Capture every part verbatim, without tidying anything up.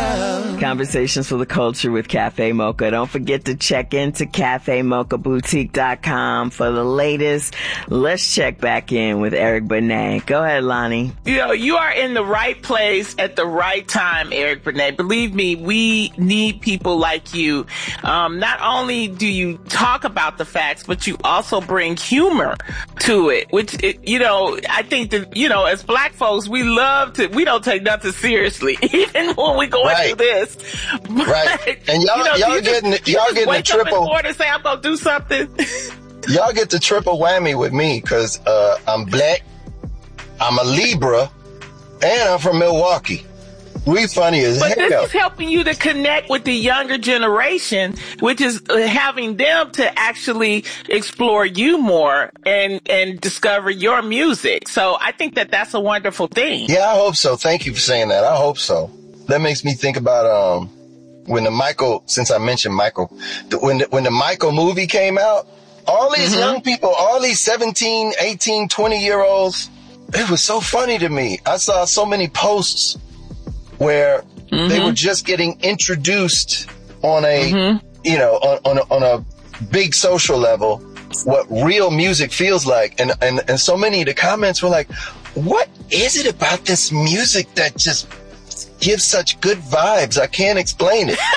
Conversations for the Culture with Cafe Mocha. Don't forget to check into cafe mocha boutique dot com for the latest. Let's check back in with Eric Benet. Go ahead, Lonnie. You know, you are in the right place at the right time, Eric Benet. Believe me, we need people like you. Um, not only do you talk about the facts, but you also bring humor to it, which, it, you know, I think that, you know, as black folks, we love to, we don't take nothing seriously, even when we go right. through this. But, right. And y'all, you know, y'all you getting, just, y'all you getting the triple. Wake up in the morning and say, I'm going to do something. Y'all get the triple whammy with me because uh, I'm black, I'm a Libra, and I'm from Milwaukee. We funny as but hell. This is helping you to connect with the younger generation, which is having them to actually explore you more and, and discover your music. So I think that that's a wonderful thing. Yeah, I hope so. Thank you for saying that. I hope so. That makes me think about um when the Michael, since I mentioned Michael, the, when the, when the Michael movie came out, all these mm-hmm. young people, all these seventeen, eighteen, twenty year olds, it was so funny to me. I saw so many posts where mm-hmm. they were just getting introduced on a, mm-hmm. you know, on, on, a, on a big social level, what real music feels like. And, and, and so many of the comments were like, what is it about this music that just gives such good vibes? I can't explain it.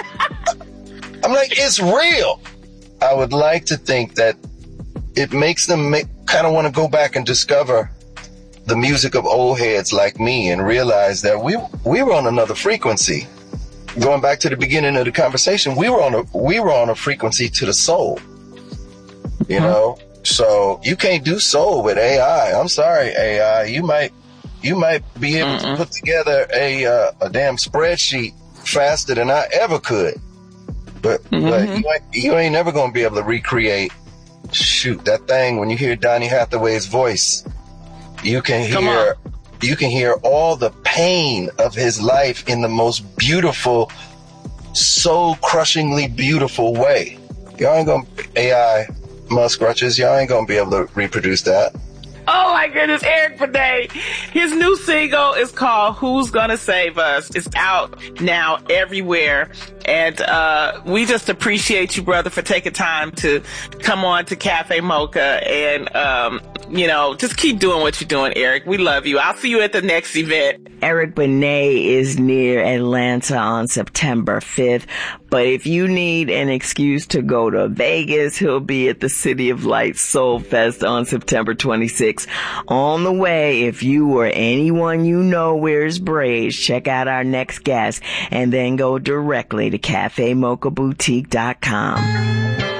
I'm like, it's real. I would like to think that it makes them make, kind of want to go back and discover the music of old heads like me and realize that we we were on another frequency. Going back to the beginning of the conversation, we were on a we were on a frequency to the soul. You mm-hmm. know, so you can't do soul with A I. I'm sorry, A I. You might you might be able mm-hmm. to put together a uh, a damn spreadsheet faster than I ever could. But, mm-hmm. but you, ain't, you ain't never gonna be able to recreate. Shoot, that thing when you hear Donny Hathaway's voice. You can hear, you can hear all the pain of his life in the most beautiful, soul crushingly beautiful way. Y'all ain't gonna, A I muskrutches, y'all ain't gonna be able to reproduce that. Oh my goodness, Eric Benet. His new single is called Who's Gonna Save Us? It's out now everywhere. And, uh, we just appreciate you, brother, for taking time to come on to Cafe Mocha and, um, you know, just keep doing what you're doing, Eric. We love you. I'll see you at the next event. Eric Benet is near Atlanta on September fifth. But if you need an excuse to go to Vegas, he'll be at the City of Lights Soul Fest on September twenty-sixth. On the way, if you or anyone you know wears braids, check out our next guest and then go directly to cafe mocha boutique dot com.